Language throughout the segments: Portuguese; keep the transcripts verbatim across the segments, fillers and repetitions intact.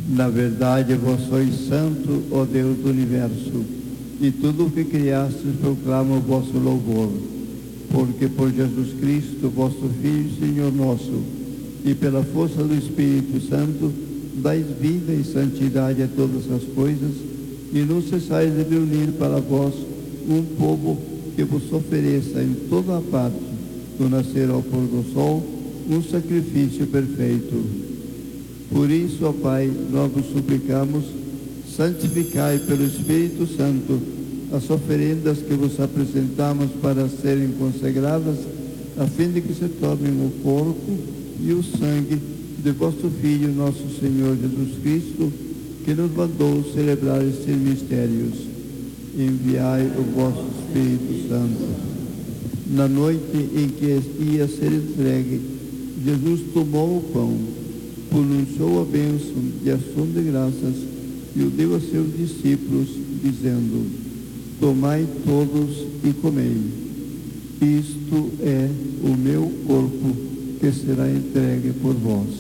Na verdade, vós sois santo, ó Deus do universo, e tudo o que criastes proclama o vosso louvor. Porque por Jesus Cristo, vosso Filho e Senhor nosso, e pela força do Espírito Santo, dais vida e santidade a todas as coisas, e não cessais de reunir para vós um povo que vos ofereça em toda a parte, do nascer ao pôr do sol, um sacrifício perfeito. Por isso, ó Pai, nós vos suplicamos, santificai pelo Espírito Santo as oferendas que vos apresentamos para serem consagradas, a fim de que se tornem o corpo e o sangue de vosso Filho, nosso Senhor Jesus Cristo, que nos mandou celebrar estes mistérios. Enviai o vosso Espírito Santo. Na noite em que ia ser entregue, Jesus tomou o pão, pronunciou a bênção de ação de graças e o deu a seus discípulos, dizendo: tomai todos e comei. Isto é o meu corpo, que será entregue por vós.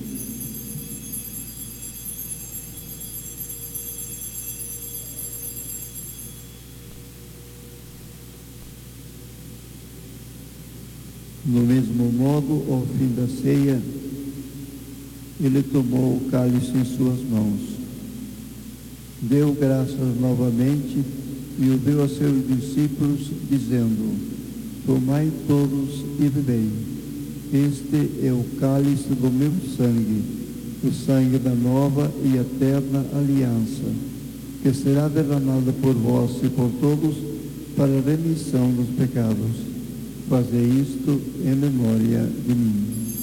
No mesmo modo, ao fim da ceia, ele tomou o cálice em suas mãos, deu graças novamente e o deu a seus discípulos, dizendo: tomai todos e bebei. Este é o cálice do meu sangue, o sangue da nova e eterna aliança, que será derramado por vós e por todos para a remissão dos pecados. Fazei isto em memória de mim.